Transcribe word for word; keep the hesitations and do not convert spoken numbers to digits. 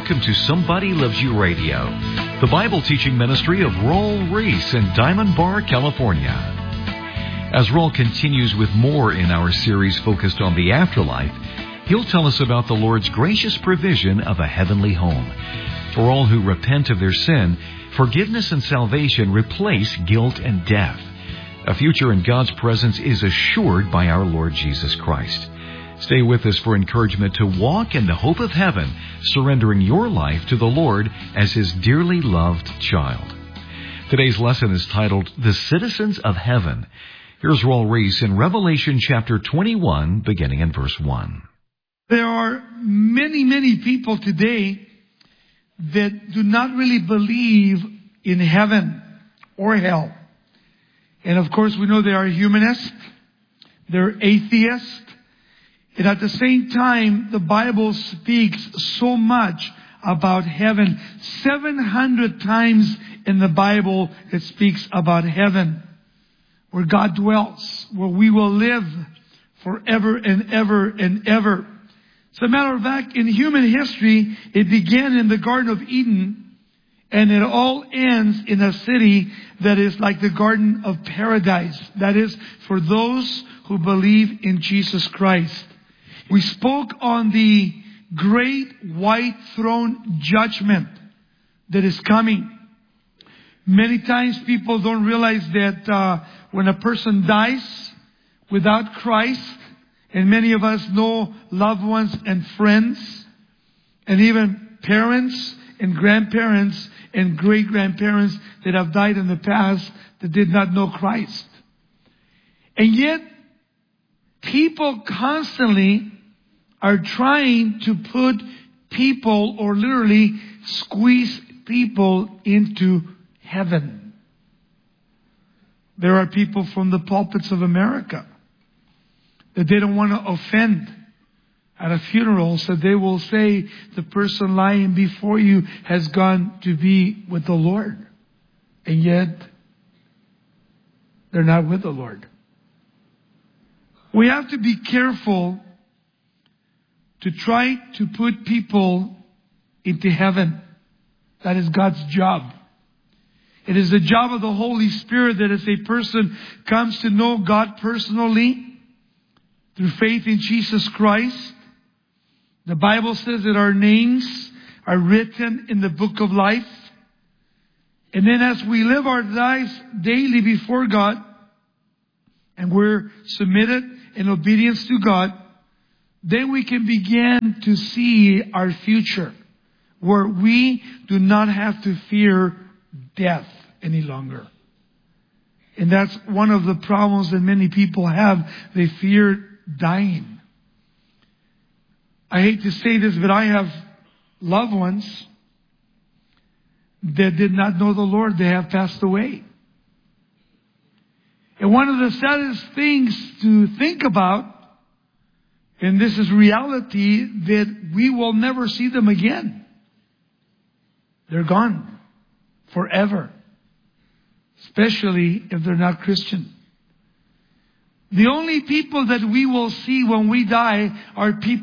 welcome to Somebody Loves You Radio, the Bible teaching ministry of Roel Reese in Diamond Bar, California. As Roel continues with more in our series focused on the afterlife, he'll tell us about the Lord's gracious provision of a heavenly home. For all who repent of their sin, forgiveness and salvation replace guilt and death. A future in God's presence is assured by our Lord Jesus Christ. Stay with us for encouragement to walk in the hope of heaven, surrendering your life to the Lord as His dearly loved child. Today's lesson is titled, The Citizens of Heaven. Here's Roel Reese in Revelation chapter twenty-one, beginning in verse one. There are many, many people today that do not really believe in heaven or hell. And of course, we know they are humanists, they're atheists, and at the same time, the Bible speaks so much about heaven. seven hundred times in the Bible, it speaks about heaven, where God dwells, where we will live forever and ever and ever. As a matter of fact, in human history, it began in the Garden of Eden, and it all ends in a city that is like the Garden of Paradise. That is, for those who believe in Jesus Christ. We spoke on the great white throne judgment that is coming. Many times people don't realize that uh, when a person dies without Christ, and many of us know loved ones and friends, and even parents and grandparents and great-grandparents that have died in the past that did not know Christ. And yet, people constantly are trying to put people, or literally squeeze people into heaven. There are people from the pulpits of America that they don't want to offend at a funeral, so they will say the person lying before you has gone to be with the Lord. And yet, they're not with the Lord. We have to be careful to try to put people into heaven. That is God's job. It is the job of the Holy Spirit that as a person comes to know God personally through faith in Jesus Christ, the Bible says that our names are written in the book of life. And then as we live our lives daily before God, and we're submitted in obedience to God, then we can begin to see our future, where we do not have to fear death any longer. And that's one of the problems that many people have. They fear dying. I hate to say this, but I have loved ones that did not know the Lord. They have passed away. And one of the saddest things to think about, and this is reality, that we will never see them again. They're gone forever. Especially if they're not Christian. The only people that we will see when we die are people